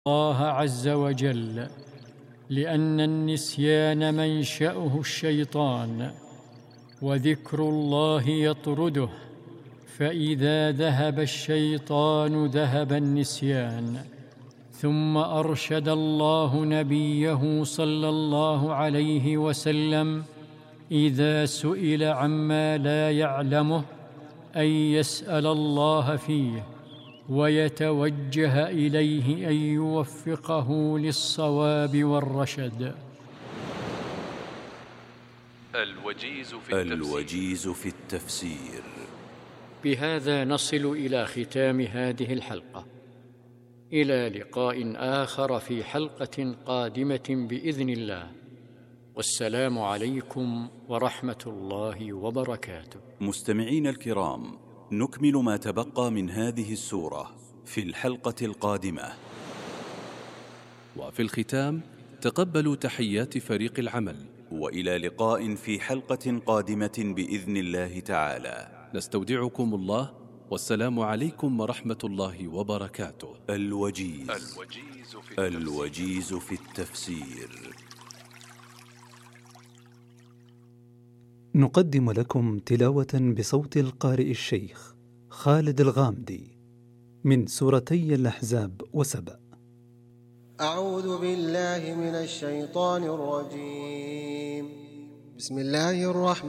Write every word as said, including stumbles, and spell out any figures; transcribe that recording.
الله عز وجل، لأن النسيان منشأه الشيطان، وذكر الله يطرده، فإذا ذهب الشيطان ذهب النسيان. ثم أرشد الله نبيه صلى الله عليه وسلم إذا سئل عما لا يعلمه أن يسأل الله فيه ويتوجه إليه أن يوفقه للصواب والرشد. الوجيز في التفسير, الوجيز في التفسير. بهذا نصل إلى ختام هذه الحلقة، إلى لقاء آخر في حلقة قادمة بإذن الله، والسلام عليكم ورحمة الله وبركاته. مستمعين الكرام، نكمل ما تبقى من هذه السورة في الحلقة القادمة. وفي الختام تقبلوا تحيات فريق العمل، وإلى لقاء في حلقة قادمة بإذن الله تعالى. نستودعكم الله، والسلام عليكم ورحمة الله وبركاته. الوجيز, الوجيز, في, التفسير. الوجيز في التفسير. نقدم لكم تلاوة بصوت القارئ الشيخ خالد الغامدي من سورتي الأحزاب وسبأ. أعوذ بالله من الشيطان الرجيم. بسم الله الرحمن